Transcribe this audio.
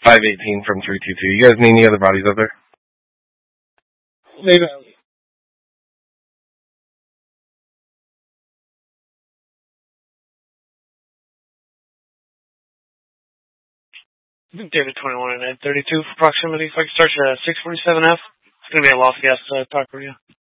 518 from 322. You guys need any other bodies up there? Maybe. David 21 and Ed 32 for proximity. If I can start you at 647F, it's going to be a Lafayette Park area.